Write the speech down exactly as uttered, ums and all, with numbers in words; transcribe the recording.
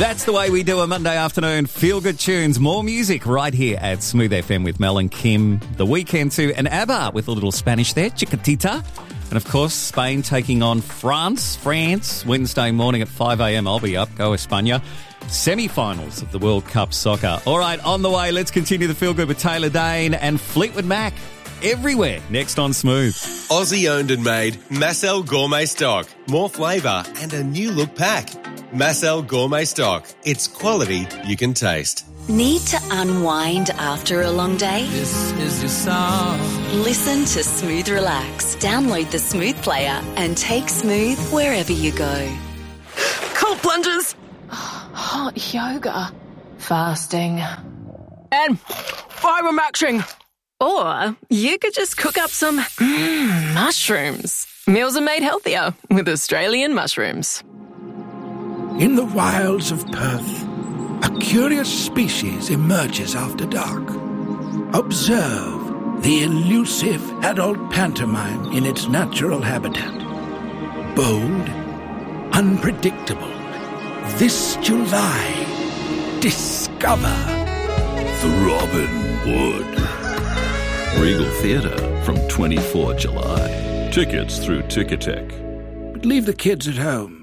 That's the way we do a Monday afternoon. Feel good tunes, more music right here at Smooth F M with Mel and Kim. The Weekend too, and ABBA with a little Spanish there, Chiquitita. And of course, Spain taking on France. France, Wednesday morning at five a.m. I'll be up. Go España. Semi-finals of the World Cup soccer. All right, on the way, let's continue the Feel Good with Taylor Dane and Fleetwood Mac. Everywhere. Next on Smooth. Aussie owned and made Massel Gourmet Stock. More flavour and a new look pack. Massel Gourmet Stock. It's quality you can taste. Need to unwind after a long day? This is your song. Listen to Smooth Relax. Download the Smooth player and take Smooth wherever you go. Cold plunges. Hot yoga. Fasting. And fibre maxing. Or you could just cook up some mm, mushrooms. Meals are made healthier with Australian mushrooms. In the wilds of Perth, a curious species emerges after dark. Observe the elusive adult pantomime in its natural habitat. Bold, unpredictable. This July, discover the Robin Wood. Regal Theatre from twenty-fourth of July. Tickets through Ticketek. But leave the kids at home.